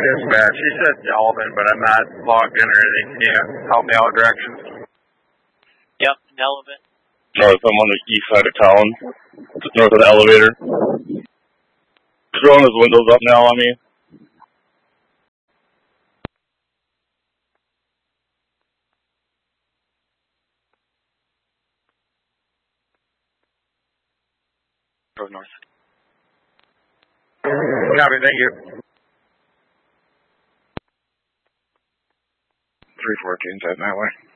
Dispatch. He said Alvin, but I'm not logged in or anything. Can you help me out with directions? Yep, Nelvin. North, I'm on the east side of town, just north of the elevator. He's rolling his windows up now on me. Go north. Copy, thank you. 314's heading that way.